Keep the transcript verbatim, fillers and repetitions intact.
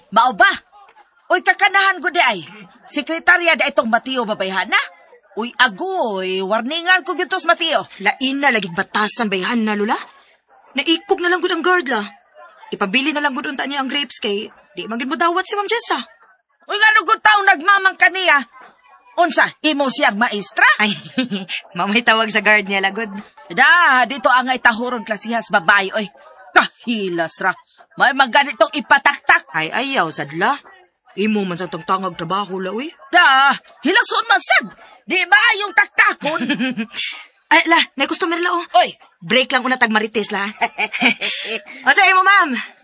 Mao ba? Uy, kakanahan ko di ay. Sekretarya da itong Mateo babayhan na? Uy, agoy, warningan ko gitos Mateo. Lain na laging batasan bayhan na, Lula. Naikog na lang gud ang guard la. Ipabili na lang gud unta niya ang grapes kay di man gid mo dawat si Ma'am Jessa. Uy, nga nung taong nagmamang kaniya. Unsa, imo siyang maestra? Ay, mamay tawag sa guard niya lagod. Da, dito ang ay tahuron klasihas babae, oy. Kahilas ra. May maganitong ipataktak. Ay, ayaw, sadla. Imo man sa tangtangag trabaho la, uy. Da, hilason man sad. Di ba yung taktakon? Ay, la, may customer la, oh. Oy, break lang una tag marites la. O sa imo, ma'am.